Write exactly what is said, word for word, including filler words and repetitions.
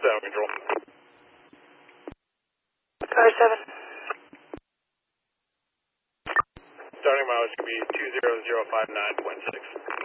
seven, control. Car seven. Starting mileage could be two zero zero five nine point six.